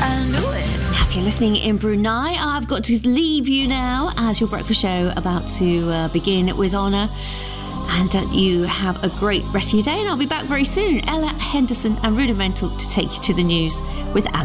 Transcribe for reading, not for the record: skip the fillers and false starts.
I knew it. Now, if you're listening in Brunei, I've got to leave you now as your breakfast show about to begin with Honor. And you have a great rest of your day, and I'll be back very soon. Ella Henderson and Rudimental to take you to the news with Alex.